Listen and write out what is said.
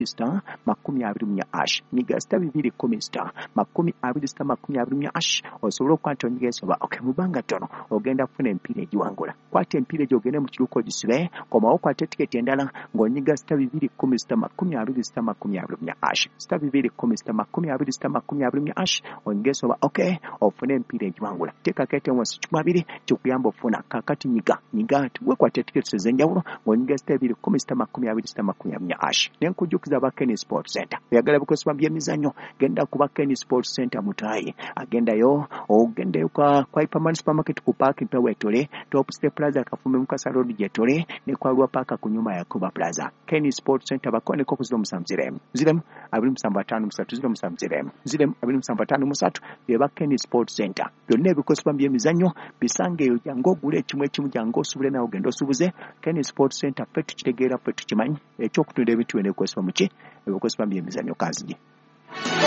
star 20 nyiga star 210 star 20 star 20 osobola okwata onyigesoba okay mubanga tono ogenda kufuna empira egiwangula kwata empira gyogende mu kiruko gisibe komawo kwata tiketi endala ng'onyiga star 210 star 20 star 20 star 210 star 20 star 20 onyigesoba okay ofune empira egiwangula tekakete wansi chumabiri chukuyamba ofuna kakati nyiga wekwata tiketi ezenjawulo ng'onyiga star 210 star 20 star 20 nenkujukiza ba Kenny Sports Center yagala bikoswa byemizanyo genda kuba Kenny Sports Center mutayi agendayo ogendeyo kwa Hyperman Supermarket ku parking pe wetole Top Step Plaza kafume mukasa road jetole ne kwa Lwa Park ku nyuma ya Kuba Plaza Kenny Sports Center bakone ko kuziro musamziremu ziremu abiri musambatano musatu ziremu musamziremu ziremu abiri musambatano musatu yeba Kenny Sports Center byonna ebikoswa byemizanyo bisangeyo jango gule kimwe kimu jango subule na ogendo subuze Kenny Sports Center fetu kitegeera fetu kimanyi ekyo kutunda ebitu ene kweswa muki ebikoswa byemizanyo kazije